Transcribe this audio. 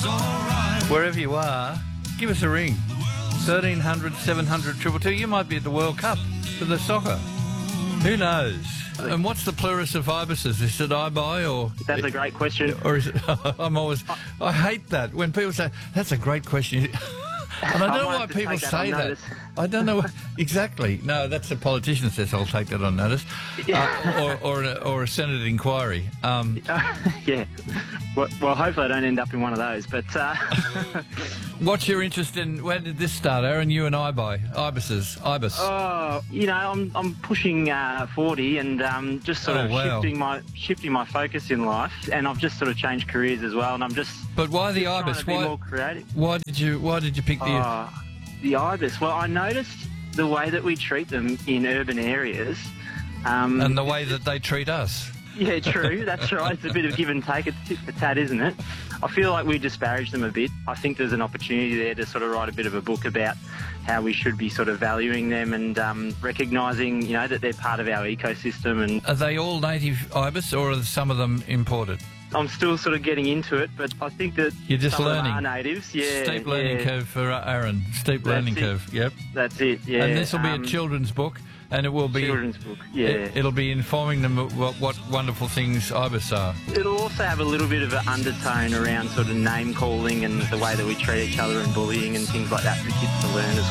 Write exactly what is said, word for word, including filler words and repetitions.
Wherever you are, give us a ring. thirteen hundred, seven hundred, two two two. You might be at the World Cup for the soccer. Who knows? And what's the plurus of ibises? Is it ibi or... That's a great question. Or is it... I'm always... I hate that when people say, that's a great question. And I don't know why people say that. I don't know. Exactly. No, that's a politician says, I'll take that on notice. Uh, or, or, a, or a Senate inquiry. Um, uh, yeah. Well, well, hopefully I don't end up in one of those. But uh... what's your interest in... When did this start, Aaron? You and I by ibises. Ibis. Oh, you know, I'm I'm pushing uh, forty and um, just sort oh, of wow. shifting my shifting my focus in life, and I've just sort of changed careers as well. And I'm just. But why the trying ibis? To be why? more creative. Why did you? Why did you pick the? Uh, the ibis. Well, I noticed the way that we treat them in urban areas. Um, and the way that they treat us. Yeah, true. That's right. It's a bit of give and take. It's tit for tat, isn't it? I feel like we disparage them a bit. I think there's an opportunity there to sort of write a bit of a book about how we should be sort of valuing them and um, recognising, you know, that they're part of our ecosystem. And are they all native ibis, or are some of them imported? I'm still sort of getting into it, but I think that you're just some learning. Of them are natives. Yeah, steep learning yeah. curve for Aaron. Steep That's learning it. curve. Yep. That's it. Yeah. And this will be um, a children's book. And it will be children's book, yeah. It, it'll be informing them what, what wonderful things ibis are. It'll also have a little bit of an undertone around sort of name calling and the way that we treat each other and bullying and things like that for kids to learn as well.